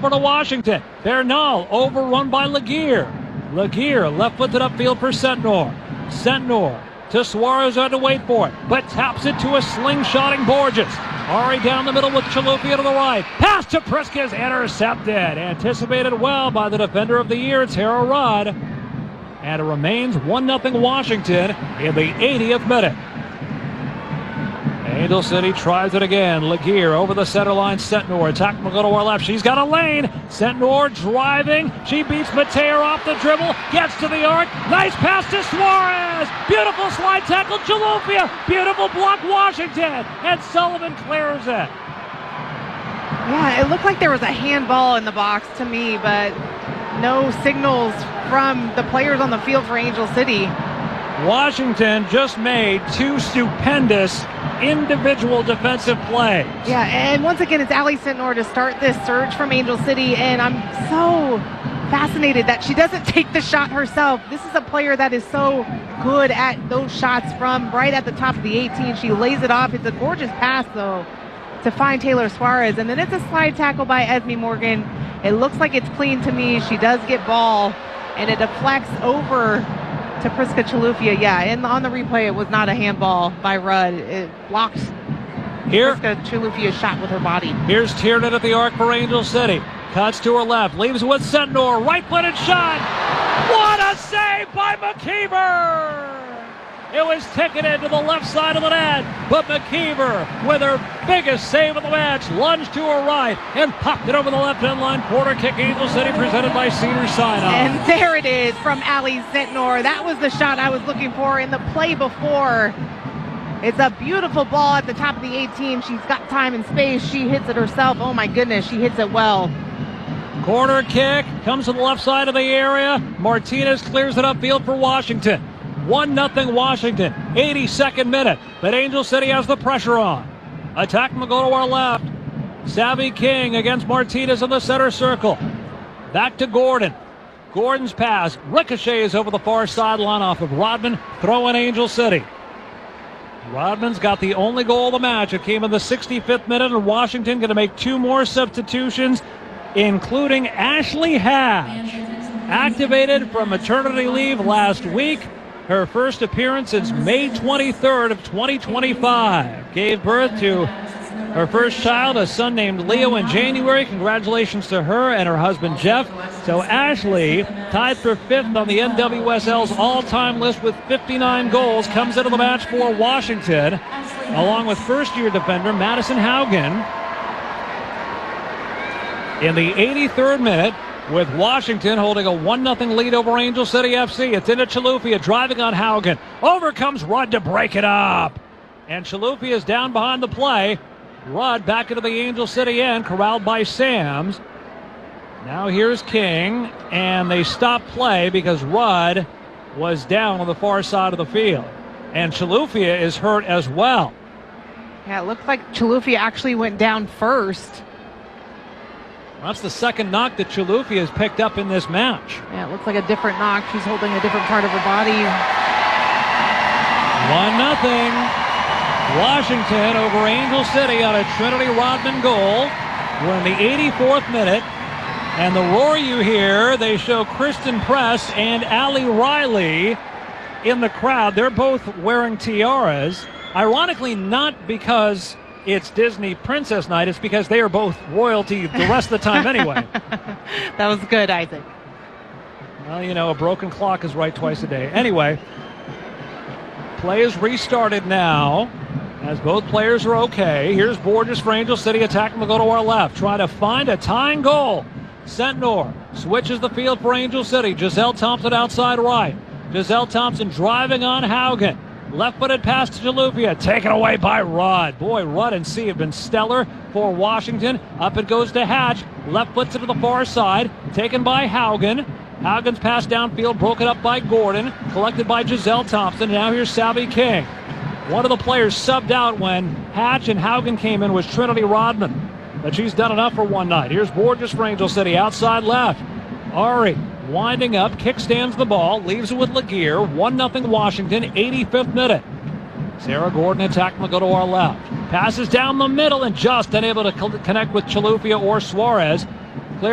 over to Washington. Bernal overrun by Laguerre. Laguerre left-footed upfield for Sentnor. Sentnor to Suarez, had to wait for it, but taps it to a slingshotting Borges. Ari down the middle with Chilufya to the right. Pass to Priska is intercepted. Anticipated well by the defender of the year, Tara Rudd. And it remains 1-0 Washington in the 80th minute. Angel City tries it again. Laguerre over the center line. Sentnor attack will go to our left. She's got a lane. Sentnor driving. She beats Mateo off the dribble. Gets to the arc. Nice pass to Suarez. Beautiful slide tackle. Chilufya. Beautiful block Washington. And Sullivan clears it. Yeah, it looked like there was a handball in the box to me, but no signals from the players on the field for Angel City. Washington just made two stupendous individual defensive plays. Yeah, and once again, it's Allie Sentnor to start this surge from Angel City, and I'm so fascinated that she doesn't take the shot herself. This is a player that is so good at those shots from right at the top of the 18. She lays it off. It's a gorgeous pass, though, to find Taylor Suarez, and then it's a slide tackle by Esme Morgan. It looks like it's clean to me. She does get ball, and it deflects over to Priska Chilufya. Yeah, and on the replay, it was not a handball by Rudd. It blocked Priska Chilufya's shot with her body. Here's Tiernan at the arc for Angel City. Cuts to her left, leaves with Sentnor. Right-footed shot. What a save by McKeever! It was ticketed to the left side of the net, but McKeever, with her biggest save of the match, lunged to her right and popped it over the left-hand line. Corner kick, Angel City, presented by Cedar Sinai. And there it is from Allie Sentnor. That was the shot I was looking for in the play before. It's a beautiful ball at the top of the 18. She's got time and space. She hits it herself. Oh, my goodness, she hits it well. Corner kick comes to the left side of the area. Martinez clears it upfield for Washington. 1-0 Washington, 82nd minute, but Angel City has the pressure on. Attack will go to our left. Savvy King against Martinez in the center circle. Back to Gordon. Gordon's pass ricochets over the far sideline off of Rodman, throwing Angel City. Rodman's got the only goal of the match. It came in the 65th minute, and Washington going to make two more substitutions, including Ashley Hatch, activated from maternity leave last week. Her first appearance since May 23rd of 2025. Gave birth to her first child, a son named Leo, in January. Congratulations to her and her husband, Jeff. So Ashley, tied for 5th on the NWSL's all-time list with 59 goals, comes into the match for Washington, along with first-year defender Madison Haugen. In the 83rd minute, with Washington holding a 1-0 lead over Angel City FC. It's into Chilufya, driving on Haugen. Over comes Rudd to break it up. And Chilufya is down behind the play. Rudd back into the Angel City end, corralled by Sams. Now here's King, and they stop play because Rudd was down on the far side of the field. And Chilufya is hurt as well. Yeah, it looks like Chilufya actually went down first. That's the second knock that Chilufya has picked up in this match. Yeah, it looks like a different knock. She's holding a different part of her body. 1-0. Washington over Angel City on a Trinity Rodman goal. We're in the 84th minute. And the roar you hear, they show Kristen Press and Allie Riley in the crowd. They're both wearing tiaras. Ironically, not because it's Disney Princess Night, it's because they are both royalty the rest of the time anyway. That was good, Isaac. Well, you know, a broken clock is right twice a day. Anyway, play is restarted now as both players are okay. Here's Borges for Angel City, attacking will go to our left, trying to find a tying goal. Sentnor switches the field for Angel City. Giselle Thompson outside right. Giselle Thompson driving on Haugen. Left-footed pass to Chilufya, taken away by Rudd. Boy, Rudd and C have been stellar for Washington. Up it goes to Hatch. Left foot to the far side, taken by Haugen. Haugen's pass downfield, broken up by Gordon, collected by Giselle Thompson. Now here's Savvy King. One of the players subbed out when Hatch and Haugen came in was Trinity Rodman. But she's done enough for one night. Here's Borges for Angel City, outside left. Ari winding up, kickstands the ball, leaves it with Laguerre. 1-0 Washington, 85th minute. Sarah Gordon attacking will go to our left. Passes down the middle and just unable to connect with Chilufya or Suarez.